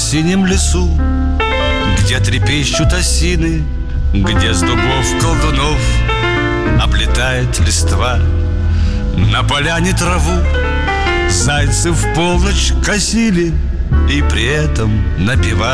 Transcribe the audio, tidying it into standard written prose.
синем лесу, где трепещут осины, где с дубов колдунов облетает листва. На поляне траву зайцы в полночь косили и при этом напевали.